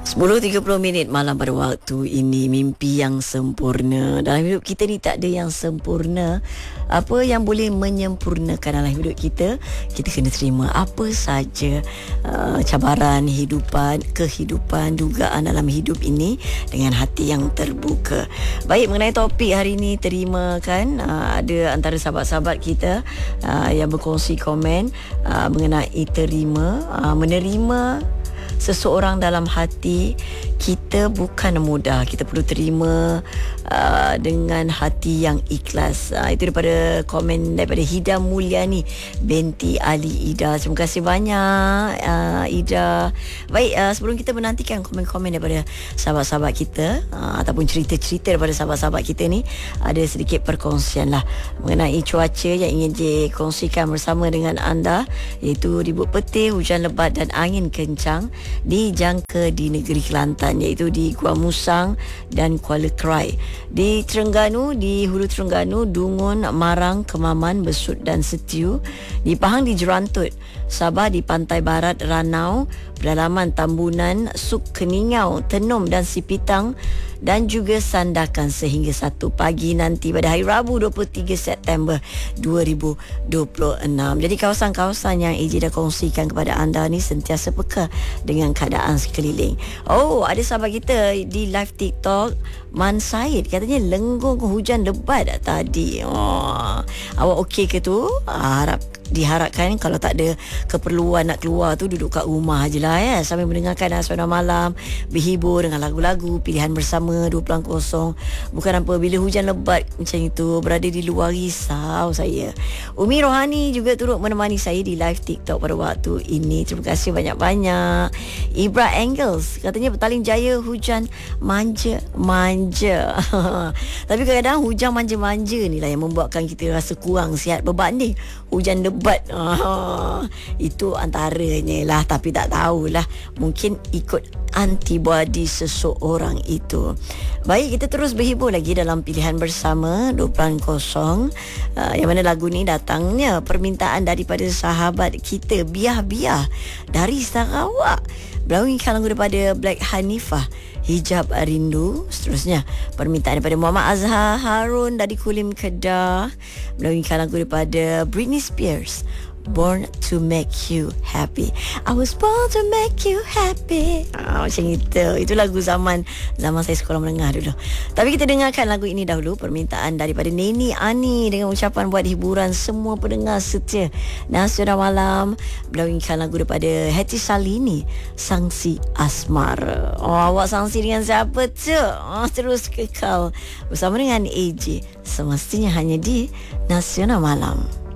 10.30 malam pada waktu ini. Mimpi yang sempurna. Dalam hidup kita ni tak ada yang sempurna. Apa yang boleh menyempurnakan dalam hidup kita, kita kena terima apa saja cabaran kehidupan, dugaan dalam hidup ini dengan hati yang terbuka. Baik, mengenai topik hari ini, terima kan, ada antara sahabat-sahabat kita yang berkongsi komen mengenai menerima seseorang dalam hati kita bukan mudah. Kita perlu terima dengan hati yang ikhlas. Itu daripada komen daripada Hida Mulyani binti Ali Ida. Terima kasih banyak Ida. Baik, sebelum kita menantikan komen-komen daripada sahabat-sahabat kita ataupun cerita-cerita daripada sahabat-sahabat kita ni, ada sedikit perkongsian lah mengenai cuaca yang ingin dikongsikan bersama dengan anda, iaitu ribut petir, hujan lebat dan angin kencang dijangka di negeri Kelantan, iaitu di Gua Musang dan Kuala Krai. Di Terengganu, di Hulu Terengganu, Dungun, Marang, Kemaman, Besut dan Setiu. Di Pahang, di Jerantut. Sabah, di Pantai Barat, Ranau, Pedalaman, Tambunan, Suk Keningau, Tenom dan Sipitang, dan juga Sandakan sehingga 1 pagi nanti pada hari Rabu 23 September 2026. Jadi kawasan-kawasan yang AJ dah kongsikan kepada anda ni sentiasa peka dengan keadaan sekeliling. Oh, ada sahabat kita di live TikTok, Man Said, katanya lenggung hujan lebat tadi. Awak okey ke tu? Diharapkan kalau tak ada keperluan nak keluar tu, duduk kat rumah je lah ya, sambil mendengarkan suara malam, berhibur dengan lagu-lagu pilihan bersama 2.0. Bukan apa, bila hujan lebat macam itu, berada di luar risau saya. Umi Rohani juga turut menemani saya di live TikTok pada waktu ini. Terima kasih banyak-banyak. Ibra Angles katanya Petaling Jaya hujan manja. Tapi kadang-kadang hujan manja-manja ni lah yang membuatkan kita rasa kurang sihat berbanding hujan lebat. Itu antaranya lah, tapi tak tahulah, mungkin ikut antibody seseorang itu. Baik, kita terus berhibur lagi dalam pilihan bersama 2.0, yang mana lagu ni datangnya permintaan daripada sahabat kita Biah dari Sarawak. Melalaikan lagu daripada Black Hanifah, Hijab Rindu. Seterusnya permintaan daripada Muhammad Azhar Harun dari Kulim Kedah. Melalaikan lagu daripada Britney Spears, Born to Make You Happy. I was born to make you happy. Macam itu. Itu lagu zaman saya sekolah menengah dulu. Tapi kita dengarkan lagu ini dahulu, permintaan daripada Neni Ani dengan ucapan buat hiburan semua pendengar setia Nasional Malam. Melalaikan lagu daripada Hati Salini, Sangsi Asmara. Awak sangsi dengan siapa tu? Terus kekal bersama dengan AJ, semestinya hanya di Nasional Malam.